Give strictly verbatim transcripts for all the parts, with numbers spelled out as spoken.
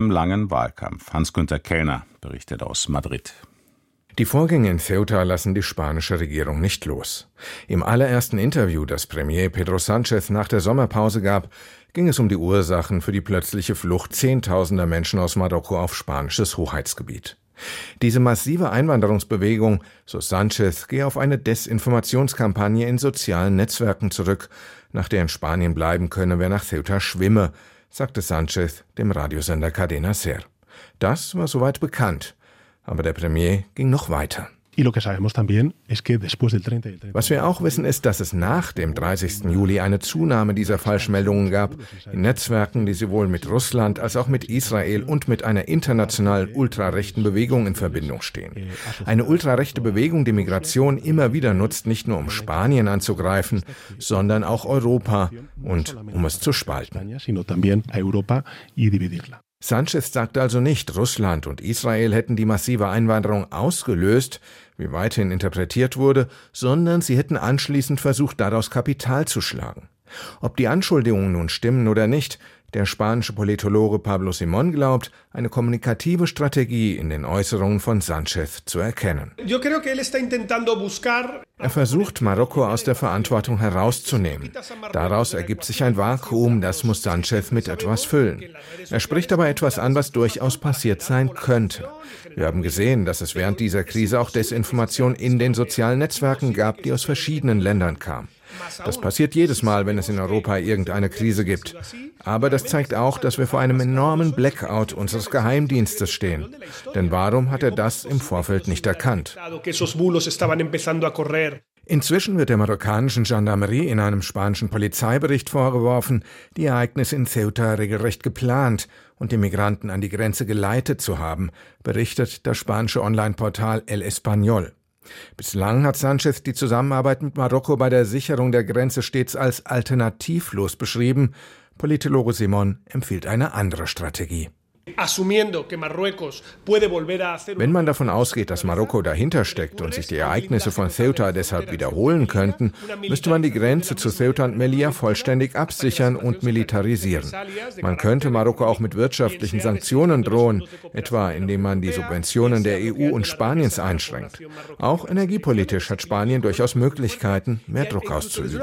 einem langen Wahlkampf. Hans-Günter Kellner berichtet aus Madrid. Die Vorgänge in Ceuta lassen die spanische Regierung nicht los. Im allerersten Interview, das Premier Pedro Sánchez nach der Sommerpause gab, ging es um die Ursachen für die plötzliche Flucht zehntausender Menschen aus Marokko auf spanisches Hoheitsgebiet. Diese massive Einwanderungsbewegung, so Sánchez, gehe auf eine Desinformationskampagne in sozialen Netzwerken zurück, nach der in Spanien bleiben könne, wer nach Ceuta schwimme, sagte Sánchez dem Radiosender Cadena Ser. Das war soweit bekannt. Aber der Premier ging noch weiter. Was wir auch wissen, ist, dass es nach dem dreißigsten Juli eine Zunahme dieser Falschmeldungen gab, in Netzwerken, die sowohl mit Russland als auch mit Israel und mit einer internationalen ultrarechten Bewegung in Verbindung stehen. Eine ultrarechte Bewegung, die Migration immer wieder nutzt, nicht nur um Spanien anzugreifen, sondern auch Europa und um es zu spalten. Sánchez sagte also nicht, Russland und Israel hätten die massive Einwanderung ausgelöst, wie weithin interpretiert wurde, sondern sie hätten anschließend versucht, daraus Kapital zu schlagen. Ob die Anschuldigungen nun stimmen oder nicht, der spanische Politologe Pablo Simón glaubt, eine kommunikative Strategie in den Äußerungen von Sánchez zu erkennen. Er versucht, Marokko aus der Verantwortung herauszunehmen. Daraus ergibt sich ein Vakuum, das muss Sánchez mit etwas füllen. Er spricht aber etwas an, was durchaus passiert sein könnte. Wir haben gesehen, dass es während dieser Krise auch Desinformation in den sozialen Netzwerken gab, die aus verschiedenen Ländern kam. Das passiert jedes Mal, wenn es in Europa irgendeine Krise gibt. Aber das zeigt auch, dass wir vor einem enormen Blackout unseres Geheimdienstes stehen. Denn warum hat er das im Vorfeld nicht erkannt? Inzwischen wird der marokkanischen Gendarmerie in einem spanischen Polizeibericht vorgeworfen, die Ereignisse in Ceuta regelrecht geplant und die Migranten an die Grenze geleitet zu haben, berichtet das spanische Online-Portal El Español. Bislang hat Sánchez die Zusammenarbeit mit Marokko bei der Sicherung der Grenze stets als alternativlos beschrieben. Politologe Simón empfiehlt eine andere Strategie. Wenn man davon ausgeht, dass Marokko dahinter steckt und sich die Ereignisse von Ceuta deshalb wiederholen könnten, müsste man die Grenze zu Ceuta und Melilla vollständig absichern und militarisieren. Man könnte Marokko auch mit wirtschaftlichen Sanktionen drohen, etwa indem man die Subventionen der E U und Spaniens einschränkt. Auch energiepolitisch hat Spanien durchaus Möglichkeiten, mehr Druck auszuüben.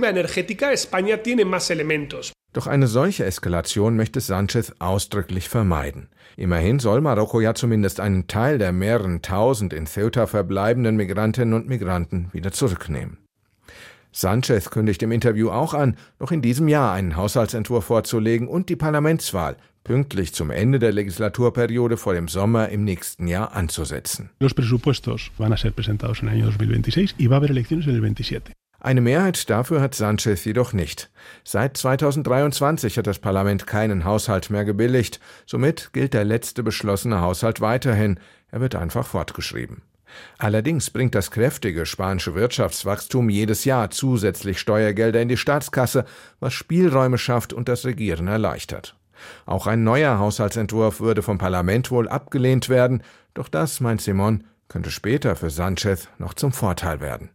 Doch eine solche Eskalation möchte Sánchez ausdrücklich vermeiden. Immerhin soll Marokko ja zumindest einen Teil der mehreren tausend in Ceuta verbleibenden Migrantinnen und Migranten wieder zurücknehmen. Sánchez kündigt im Interview auch an, noch in diesem Jahr einen Haushaltsentwurf vorzulegen und die Parlamentswahl pünktlich zum Ende der Legislaturperiode vor dem Sommer im nächsten Jahr anzusetzen. Los presupuestos van a ser presentados en el año dos mil veintiséis y va a haber elecciones en el veintisiete. Eine Mehrheit dafür hat Sánchez jedoch nicht. Seit zweitausenddreiundzwanzig hat das Parlament keinen Haushalt mehr gebilligt. Somit gilt der letzte beschlossene Haushalt weiterhin. Er wird einfach fortgeschrieben. Allerdings bringt das kräftige spanische Wirtschaftswachstum jedes Jahr zusätzlich Steuergelder in die Staatskasse, was Spielräume schafft und das Regieren erleichtert. Auch ein neuer Haushaltsentwurf würde vom Parlament wohl abgelehnt werden. Doch das, meint Simón, könnte später für Sánchez noch zum Vorteil werden.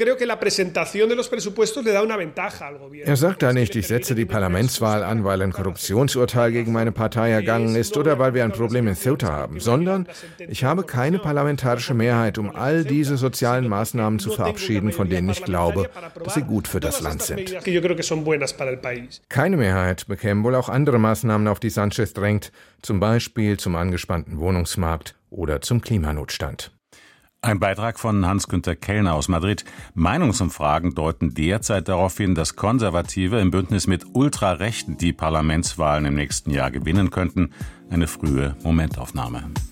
Er sagt da nicht, ich setze die Parlamentswahl an, weil ein Korruptionsurteil gegen meine Partei ergangen ist oder weil wir ein Problem in Ceuta haben, sondern ich habe keine parlamentarische Mehrheit, um all diese sozialen Maßnahmen zu verabschieden, von denen ich glaube, dass sie gut für das Land sind. Keine Mehrheit bekämen wohl auch andere Maßnahmen, auf die Sánchez drängt, zum Beispiel zum angespannten Wohnungsmarkt oder zum Klimanotstand. Ein Beitrag von Hans-Günter Kellner aus Madrid. Meinungsumfragen deuten derzeit darauf hin, dass Konservative im Bündnis mit Ultrarechten die Parlamentswahlen im nächsten Jahr gewinnen könnten. Eine frühe Momentaufnahme.